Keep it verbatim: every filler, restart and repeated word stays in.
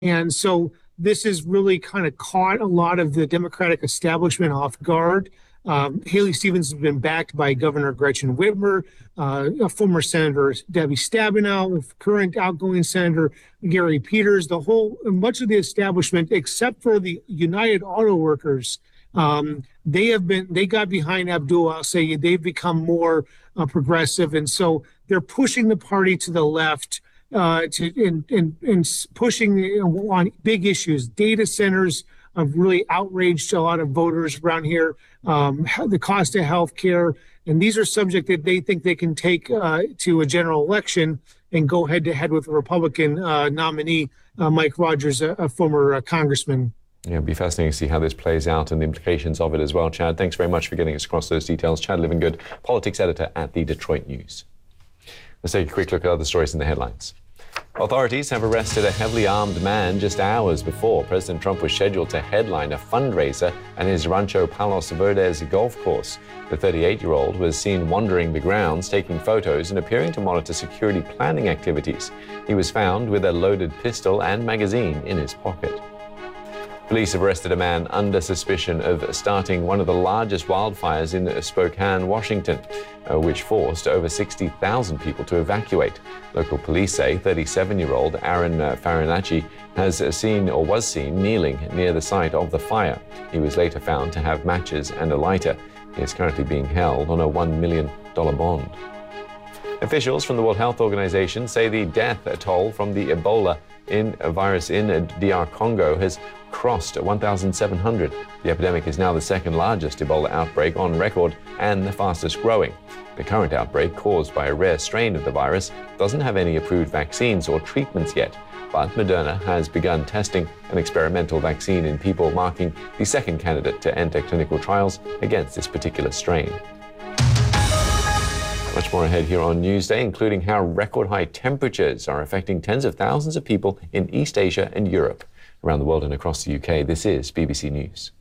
And so this has really kind of caught a lot of the Democratic establishment off guard. Um, Haley Stevens has been backed by Governor Gretchen Whitmer, uh, former Senator Debbie Stabenow, current outgoing Senator Gary Peters, the whole, much of the establishment, except for the United Auto Workers. Um, they have been, they got behind Abdul al-Sayed. They've become more uh, progressive. And so they're pushing the party to the left uh, to in, in, in pushing on big issues. Data centers have really outraged a lot of voters around here. Um, the cost of health care. And these are subjects that they think they can take uh, to a general election and go head to head with the Republican uh, nominee, uh, Mike Rogers, a, a former uh, congressman. Yeah, it'll be fascinating to see how this plays out and the implications of it as well. Chad, thanks very much for getting us across those details. Chad Livingood, politics editor at the Detroit News. Let's take a quick look at other stories in the headlines. Authorities have arrested a heavily armed man just hours before President Trump was scheduled to headline a fundraiser at his Rancho Palos Verdes golf course. The thirty-eight-year-old was seen wandering the grounds, taking photos and appearing to monitor security planning activities. He was found with a loaded pistol and magazine in his pocket. Police have arrested a man under suspicion of starting one of the largest wildfires in Spokane, Washington, uh, which forced over sixty thousand people to evacuate. Local police say thirty-seven-year-old Aaron uh, Farinacci has seen or was seen kneeling near the site of the fire. He was later found to have matches and a lighter. He is currently being held on a one million dollars bond. Officials from the World Health Organization say the death toll from the Ebola in a virus in D R Congo has crossed one thousand seven hundred. The epidemic is now the second largest Ebola outbreak on record and the fastest growing. The current outbreak, caused by a rare strain of the virus, doesn't have any approved vaccines or treatments yet, but Moderna has begun testing an experimental vaccine in people, marking the second candidate to enter clinical trials against this particular strain. Much more ahead here on Newsday, including how record-high temperatures are affecting tens of thousands of people in East Asia and Europe. Around the world and across the U K, this is B B C News.